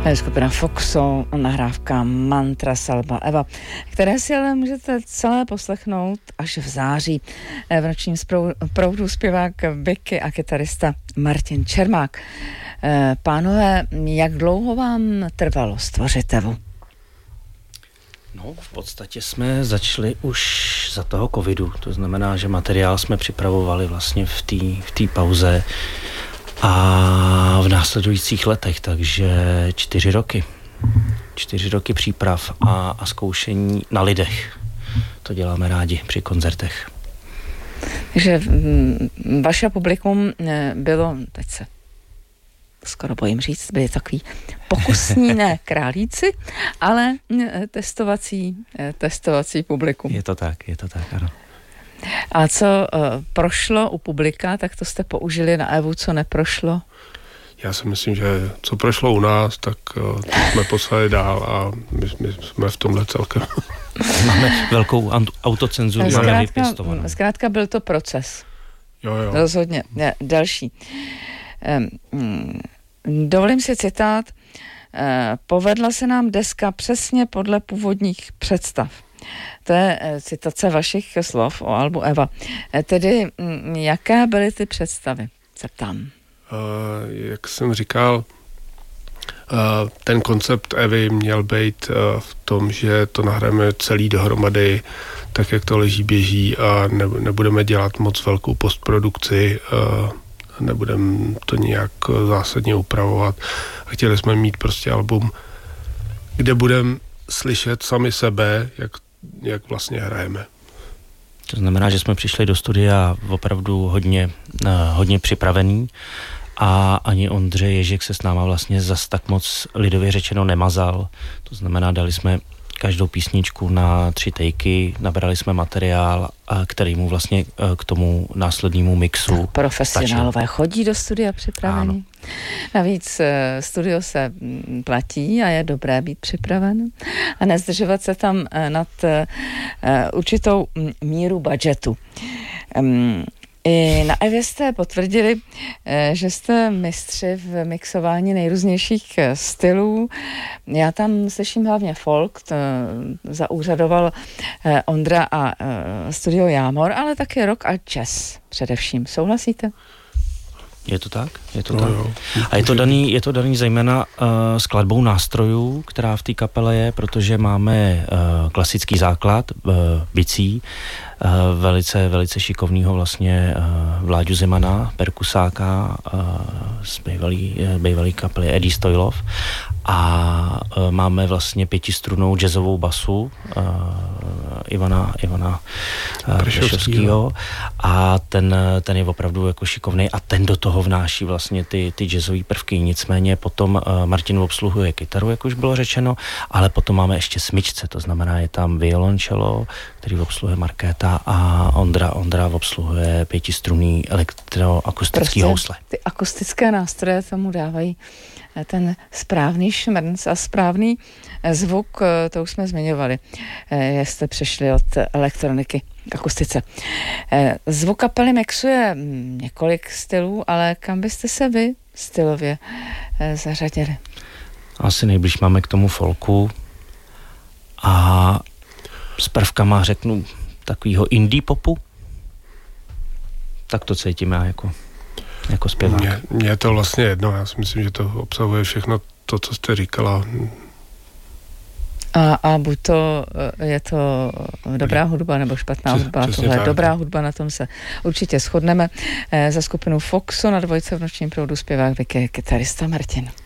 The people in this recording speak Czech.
Skupina Foxo, nahrávka Mantra z alba Eva, které si ale můžete celé poslechnout až v září. V nočním proudu zpěvák Vicky a kytarista Martin Čermák. Pánové, jak dlouho vám trvalo stvořit Evu? No, v podstatě jsme začali už za toho covidu, to znamená, že materiál jsme připravovali vlastně v té pauze a v následujících letech, takže 4 roky. 4 roky příprav a zkoušení na lidech. To děláme rádi při koncertech. Takže vaše publikum bylo, teď se skoro bojím říct, byli takový pokusní, ne králíci, ale testovací publikum. Je to tak, ano. A co prošlo u publika, tak to jste použili na Evu, co neprošlo? Já si myslím, že co prošlo u nás, tak to jsme poslali dál a my jsme v tomhle celkem. Máme velkou autocenzuru. Zkrátka byl to proces. Jo. Rozhodně. Další. Dovolím si citát. Povedla se nám deska přesně podle původních představ. To je citace vašich slov o albu Eva. Tedy, jaké byly ty představy? Se ptám. Jak jsem říkal, ten koncept Evy měl být v tom, že to nahráme celý dohromady, tak jak to leží, běží a nebudeme dělat moc velkou postprodukci, nebudeme to nějak zásadně upravovat. A chtěli jsme mít prostě album, kde budeme slyšet sami sebe, jak vlastně hrajeme. To znamená, že jsme přišli do studia opravdu hodně připravený a ani Ondřej Ježek se s náma vlastně zas tak moc lidově řečeno nemazal. To znamená, dali jsme každou písničku na 3 takey, nabrali jsme materiál, který mu vlastně k tomu následnému mixu tak profesionálové chodí do studia připravení. Ano. Navíc studio se platí a je dobré být připraven a nezdržovat se tam nad určitou míru budžetu. I na Evě jste potvrdili, že jste mistři v mixování nejrůznějších stylů. Já tam slyším hlavně folk, zaúřadoval Ondra a studio Jámor, ale také rock a jazz především. Souhlasíte? Je to tak? Jo. A je to daný zejména skladbou nástrojů, která v té kapele je, protože máme klasický základ, bicí, velice šikovného vlastně Vláďu Zemana, perkusáka z bývalý kapely Eddie Stojlov a máme vlastně 5strunnou jazzovou basu Ivana Pršovskýho a ten je opravdu jako šikovný a ten do toho vnáší vlastně ty jazzové prvky. Nicméně potom Martin obsluhuje kytaru, jak už bylo řečeno, ale potom máme ještě smyčce, to znamená je tam violoncello, který obsluhuje Markéta a Ondra obsluhuje 5strunný elektroakustický housle. Ty akustické nástroje tomu dávají ten správný šmrnc a správný zvuk, to už jsme zmiňovali. Jste přešli od elektroniky k akustice. Zvuk kapely mixuje několik stylů, ale kam byste se vy stylově zařadili? Asi nejblíž máme k tomu folku a s prvkama řeknu takovýho indie popu. Tak to cítím já jako zpěvák. Mně je to vlastně jedno, já si myslím, že to obsahuje všechno to, co jste říkala. A buď to je to dobrá hudba nebo špatná hudba, tohle je dobrá hudba, na tom se určitě shodneme. Za skupinu Foxo na 2 v nočním proudu zpěvák Vicky, kytarista Martin.